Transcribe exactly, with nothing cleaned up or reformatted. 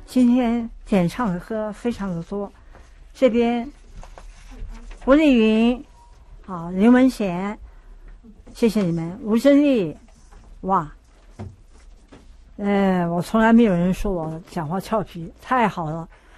今天点唱的歌非常的多，这边吴丽云，好，林文贤，谢谢你们，吴珍丽，哇，呃，我从来没有人说我讲话俏皮，太好了，